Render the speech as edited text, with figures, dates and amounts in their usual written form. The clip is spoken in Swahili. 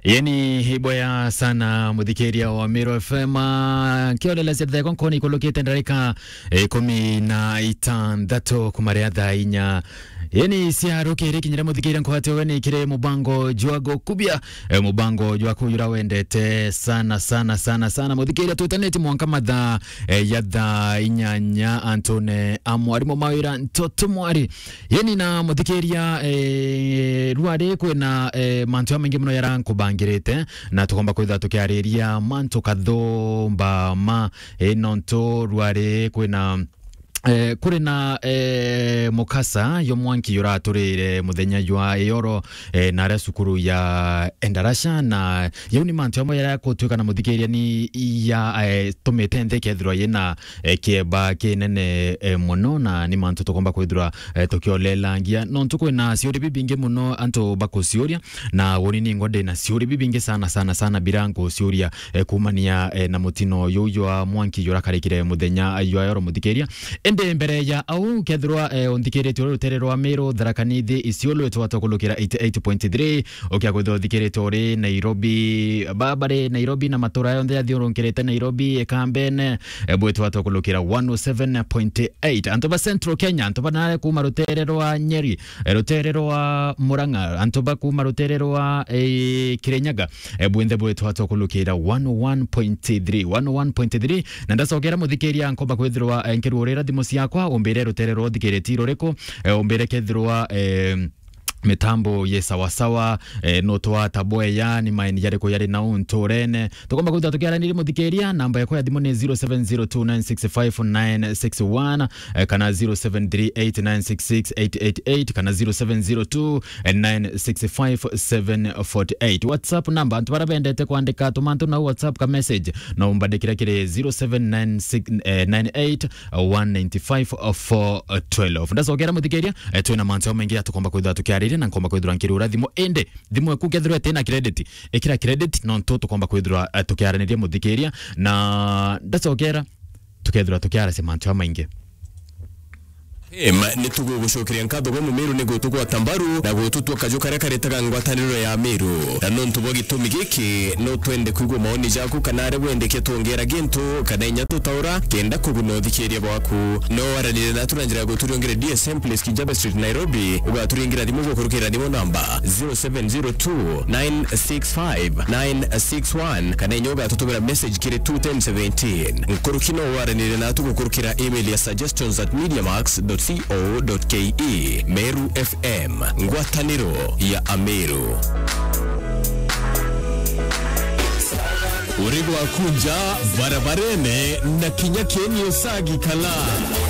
Yani hiboya sana mudhikiria wa Miro FM kiole la zedhe konkoni kolokete ndarika 16 kumariadha inya yani siaruke riki nyira mudhikiria nkwate wene kire mubango juago kubia mubango juago yura wendete sana mudhikiria tutaneti mwankamadha yadha inyanya Antone amwari mawira ntoto mwari yani na mudhikiria ruare kwena mantu ya mengi mno yaranko bangirete na tukomba kwitha tukiariria mantu kathomba ma nonto ruare kwena kuri na mukasa yo mwanki yura turire muthenya jwa yoro na resukuru ya Endarasha na yuni mantu amwe yara kutuka na muthikiria ni ya tumete nthekethirwa yena kieba kinene muno na ni mantu tukomba kwithirwa tukiolelangia no ntuko na siori bibinge muno anto bakosioria na woni ni ngode na siori bibinge sana birango sioria kumania na mutino yoyo mwanki yura karikire muthenya yoro muthikiria ende mbere ya au kethirwa onthikirite ruterero wa Miro Tharakanithi Isiolo twatokulukira 88.3 okiagwitho thikirite uri Nairobi babare Nairobi na matura yonthe yathiurungirite Nairobi Kambene bwe twatokulukira 107.8 antoba Central Kenya antoba nare kuma ruterero wa Nyeri ruterero wa Murang'a antoba kuma ruterero wa Kirinyaga bwe twatokulukira 101.3 na ndasogera muthikiria nkomba kwithirwa nkirurira thimusi yakwa ombere ruterero thikiretiro reko ombere kethirwa mitambo ye sawa no twa taboya ni maini yareko yari na untorene tukomba kuita tukiara nili muthikiria namba yako ya thimu ni 0702965961 kana 0738966888 kana 0702965748 WhatsApp namba antubara bendete kuandika tumantu na WhatsApp ka message na umbandikira kire 0798195412 ndasogera muthikiria twina mantu mengi tukomba kuita tukiara na nkomba kwithura nkirura thimo ende thimo ekukethirwa tena credit ekira credit no nto tukomba kwithura tukiaranirie muthikiria na ndacokera tukethirwa tukiara semantu maingi ni tugo gushokiria nkatho go Miro ni gutugo Tambaru na gututu kajo kare karetaga ngwataniro ya Miro na no ntubo gitumi giki no twende kwigwa maoni jaku kanare wendeke tongera gintu kana inya tutaura kenda kuguno thikiria bwaku no waranire na turangira guturiongere DSM Place Kijaba Street Nairobi ugaturingira thimo gukurukira thimo namba 0702965961 kana inyo gatutubira message kire 21017 nkurukino waranire na tugukurukira email ya suggestions@mediamax.co.ke Meru FM ngwataniro ya Ameru urigwa kunja barabarene na kinya kenyo sagi kala